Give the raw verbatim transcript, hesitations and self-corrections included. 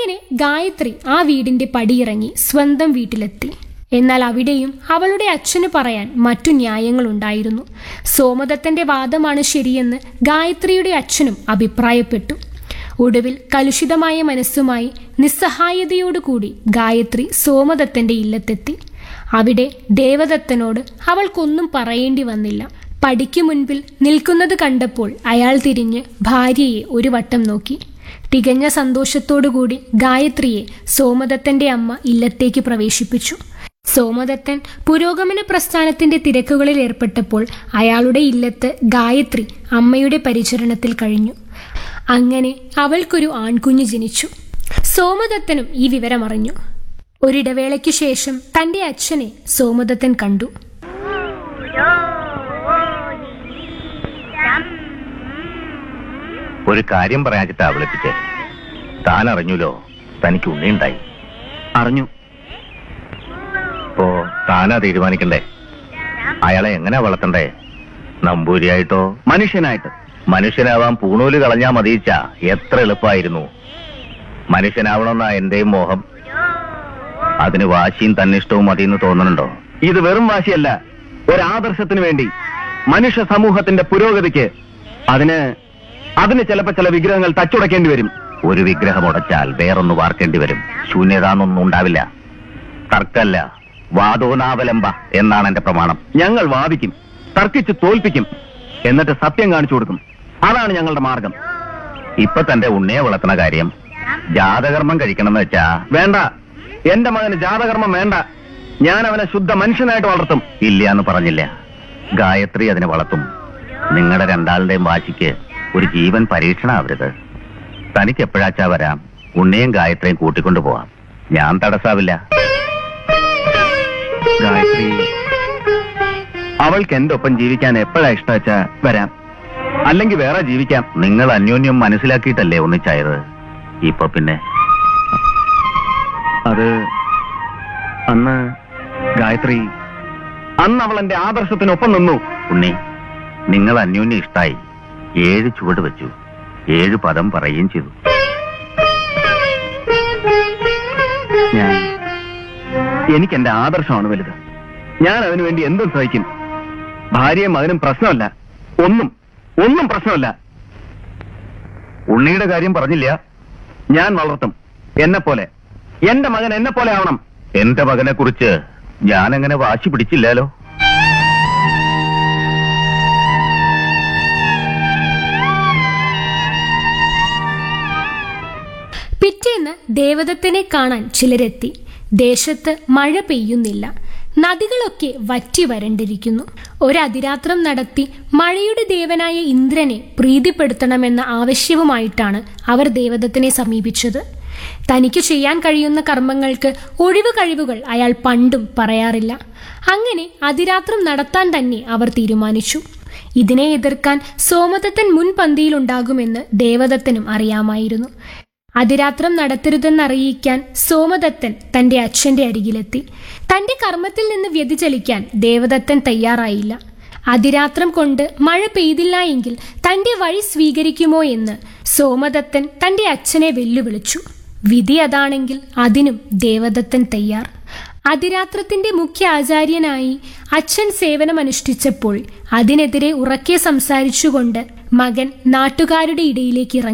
അങ്ങനെ ഗായത്രി ആ വീടിന്റെ പടിയിറങ്ങി സ്വന്തം വീട്ടിലെത്തി. എന്നാൽ അവിടെയും അവളുടെ അച്ഛന് പറയാൻ മറ്റു ന്യായങ്ങളുണ്ടായിരുന്നു. സോമദത്തന്റെ വാദമാണ് ശരിയെന്ന് ഗായത്രിയുടെ അച്ഛനും അഭിപ്രായപ്പെട്ടു. ഒടുവിൽ കലുഷിതമായ മനസ്സുമായി നിസ്സഹായതയോടുകൂടി ഗായത്രി സോമദത്തന്റെ ഇല്ലത്തെത്തി. അവിടെ ദേവദത്തനോട് അവൾക്കൊന്നും പറയേണ്ടി വന്നില്ല. പടിക്ക് മുൻപിൽ നിൽക്കുന്നത് കണ്ടപ്പോൾ അയാൾ തിരിഞ്ഞ് ഭാര്യയെ ഒരു വട്ടം നോക്കി. തികഞ്ഞ സന്തോഷത്തോടുകൂടി ഗായത്രിയെ സോമദത്തന്റെ അമ്മ ഇല്ലത്തേക്ക് പ്രവേശിപ്പിച്ചു. സോമദത്തൻ പുരോഗമന പ്രസ്ഥാനത്തിന്റെ തിരക്കുകളിൽ ഏർപ്പെട്ടപ്പോൾ അയാളുടെ ഇല്ലത്ത് ഗായത്രി അമ്മയുടെ പരിചരണത്തിൽ കഴിഞ്ഞു. അങ്ങനെ അവൾക്കൊരു ആൺകുഞ്ഞ് ജനിച്ചു. സോമദത്തനും ഈ വിവരമറിഞ്ഞു. ഒരിടവേളയ്ക്കു ശേഷം തന്റെ അച്ഛനെ സോമദത്തൻ കണ്ടു. ഒരു കാര്യം പറയാച്ചിട്ടാ വിളിപ്പിച്ചേ. താൻ അറിഞ്ഞുല്ലോ തനിക്ക് ഉണ്ണിയുണ്ടായി. അറിഞ്ഞു. ഇപ്പോ താനാ തീരുമാനിക്കണ്ടേ അയാളെ എങ്ങനെ വളർത്തണ്ടേ? നമ്പൂരിയായിട്ടോ മനുഷ്യനായിട്ട്? മനുഷ്യനാവാൻ പൂണൂല് കളഞ്ഞാ മതിയിച്ച എത്ര എളുപ്പമായിരുന്നു. മനുഷ്യനാവണമെന്നാ എന്റെയും മോഹം. അതിന് വാശിയും തന്നിഷ്ടവും മതിയെന്ന് തോന്നുന്നുണ്ടോ? ഇത് വെറും വാശിയല്ല, ഒരാദർശത്തിന് വേണ്ടി, മനുഷ്യ സമൂഹത്തിന്റെ പുരോഗതിക്ക്. അതിന് അതിന് ചിലപ്പോ ചില വിഗ്രഹങ്ങൾ തച്ചുടക്കേണ്ടി വരും. ഒരു വിഗ്രഹം ഉടച്ചാൽ വേറൊന്ന് വാർക്കേണ്ടി വരും. ശൂന്യതാന്നൊന്നും ഉണ്ടാവില്ല. തർക്കല്ല, വാദോനാവലംബ എന്നാണ് എന്റെ പ്രമാണം. ഞങ്ങൾ വാദിക്കും, തർക്കിച്ച് തോൽപ്പിക്കും, എന്നിട്ട് സത്യം കാണിച്ചു കൊടുക്കും. അതാണ് ഞങ്ങളുടെ മാർഗം. ഇപ്പൊ തന്റെ ഉണ്ണിയെ വളർത്തുന്ന കാര്യം ജാതകർമ്മം കഴിക്കണമെന്ന് വെച്ചാ വേണ്ട. എന്റെ മകന് ജാതകർമ്മം വേണ്ട. ഞാൻ അവനെ ശുദ്ധ മനുഷ്യനായിട്ട് വളർത്തും. ഇല്ല എന്ന് പറഞ്ഞില്ല. ഗായത്രി അതിനെ വളർത്തും. നിങ്ങളുടെ രണ്ടാളുടെയും വാശിക്ക് ഒരു ജീവൻ പരീക്ഷണാവരുത്. തനിക്ക് എപ്പോഴാച്ചാ വരാം. ഉണ്ണിയും ഗായത്രിയും കൂട്ടിക്കൊണ്ടു പോവാം. ഞാൻ തടസ്സാവില്ല. ഗായത്രി അവൾക്ക് എന്റെ ഒപ്പം ജീവിക്കാൻ എപ്പോഴാ ഇഷ്ടാച്ചാ വരാം, അല്ലെങ്കിൽ വേറെ ജീവിക്കാം. നിങ്ങൾ അന്യോന്യം മനസ്സിലാക്കിയിട്ടല്ലേ ഒന്നിച്ചായത്. ഇപ്പൊ പിന്നെ അത് അന്ന് ഗായത്രി അന്ന് അവൾ എന്റെ ആദർശത്തിനൊപ്പം നിന്നു. ഉണ്ണി, നിങ്ങൾ അന്യോന്യം ഇഷ്ടായി. ഏഴ് ചുവട് വെച്ചു, ഏഴ് പദം പറയുകയും ചെയ്തു. ഞാൻ എനിക്ക് എന്റെ ആദർശമാണ് വലുത്. ഞാൻ അതിനു വേണ്ടി എന്തും സഹിക്കും. ഭാര്യയും മകനും പ്രശ്നമല്ല. ഒന്നും ഒന്നും പ്രശ്നമല്ല. ഉണ്ണിയുടെ കാര്യം പറഞ്ഞില്ല. ഞാൻ വളർത്തും എന്നെ പോലെ. എന്റെ മകൻ എന്നെ പോലെ ആവണം. എന്റെ മകനെ കുറിച്ച് ഞാനങ്ങനെ വാശി പിടിച്ചില്ലല്ലോ. പിറ്റേന്ന് ദേവദത്തനെ കാണാൻ ചിലരെത്തി. ദേശത്ത് മഴ പെയ്യുന്നില്ല. നദികളൊക്കെ വറ്റി വരണ്ടിരിക്കുന്നു. ഒരതിരാത്രം നടത്തി മഴയുടെ ദേവനായ ഇന്ദ്രനെ പ്രീതിപ്പെടുത്തണമെന്ന ആവശ്യവുമായിട്ടാണ് അവർ ദേവദത്തനെ സമീപിച്ചത്. തനിക്ക് ചെയ്യാൻ കഴിയുന്ന കർമ്മങ്ങൾക്ക് ഒഴിവ് കഴിവുകൾ അയാൾ പണ്ടും പറയാറില്ല. അങ്ങനെ അതിരാത്രം നടത്താൻ തന്നെ അവർ തീരുമാനിച്ചു. ഇതിനെ എതിർക്കാൻ സോമദത്തൻ മുൻപന്തിയിലുണ്ടാകുമെന്ന് ദേവദത്തനും അറിയാമായിരുന്നു. അതിരാത്രം നടത്തരുതെന്നറിയിക്കാൻ സോമദത്തൻ തന്റെ അച്ഛന്റെ അരികിലെത്തി. തന്റെ കർമ്മത്തിൽ നിന്ന് വ്യതിചലിക്കാൻ ദേവദത്തൻ തയ്യാറായില്ല. അതിരാത്രം കൊണ്ട് മഴ പെയ്തില്ല എങ്കിൽ തന്റെ വഴി സ്വീകരിക്കുമോ എന്ന് സോമദത്തൻ തന്റെ അച്ഛനെ വെല്ലുവിളിച്ചു. വിധി അതാണെങ്കിൽ അതിനും ദേവദത്തൻ തയ്യാർ. അതിരാത്രത്തിന്റെ മുഖ്യ ആചാര്യനായി അച്ഛൻ സേവനമനുഷ്ഠിച്ചപ്പോൾ അതിനെതിരെ ഉറക്കെ സംസാരിച്ചുകൊണ്ട് മകൻ നാട്ടുകാരുടെ ഇടയിലേക്ക് ഇറങ്ങി.